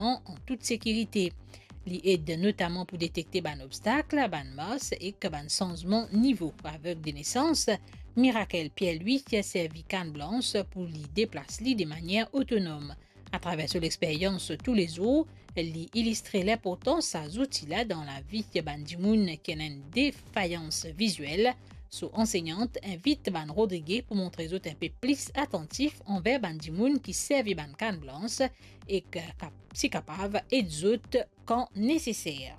en toute sécurité. Li aide notamment pour détecter ban obstacle, ban masse et que ban changement niveau. Avec des naissances, Miracle Pierre-Louis qui a servi canne blanche pour lui déplacer de manière autonome. À travers son expérience tous les jours, elle illustrait l'importance de ces outils-là dans la vie de Bandimoun qui a une défaillance visuelle. Son enseignante invite Ban Rodriguez pour montrer aux autres un peu plus attentifs envers Bandimoun qui servent Ban canne blanche et que si capable et des autres quand nécessaire.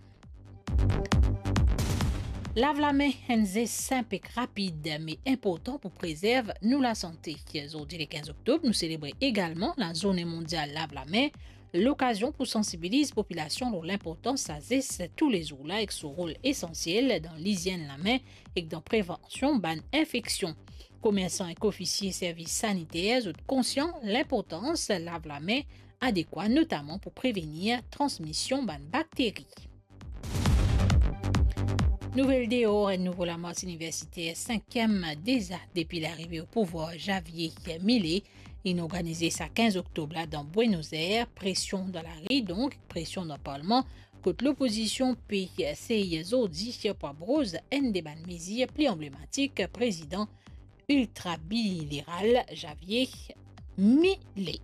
Lave la main, un geste simple et rapide, mais important pour préserver nous la santé. Aujourd'hui, le 15 octobre, nous célébrons également la journée mondiale Lave la main, l'occasion pour sensibiliser la population sur l'importance de ces gestes tous les jours là, avec son rôle essentiel dans l'hygiène de la main et dans la prévention de l'infection. Commerçants et officiers services sanitaires sont conscients de l'importance de lave la main adéquate, notamment pour prévenir la transmission de bactéries. Nouvelle dehors et nouveau la masse universitaire 5e déjà depuis l'arrivée au pouvoir Javier Milei. Il a organisé ça 15 octobre là dans Buenos Aires. Pression dans la rue, donc pression dans le Parlement contre l'opposition PCI Zodi pour brose un débat de mesures plus emblématique président ultra-libéral Javier Milei.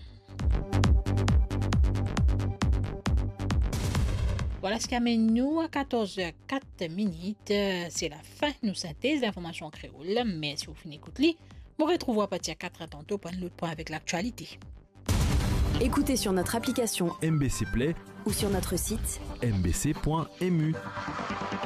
Voilà ce qui amène nous à 14h04. C'est la fin de nos synthèses d'informations créoles. Mais si vous finissez d'écouter, vous retrouverez à partir de 4h tantôt pour un autre point avec l'actualité. Écoutez sur notre application MBC Play ou sur notre site mbc.mu.